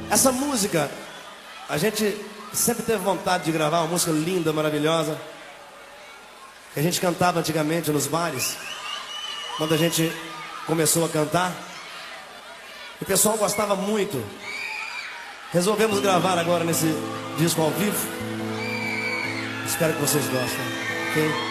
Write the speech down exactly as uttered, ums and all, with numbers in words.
Essa música, a gente sempre teve vontade de gravar, uma música linda, maravilhosa, que a gente cantava antigamente nos bares. Quando a gente começou a cantar, o pessoal gostava muito. Resolvemos gravar agora nesse disco ao vivo. Espero que vocês gostem, ok?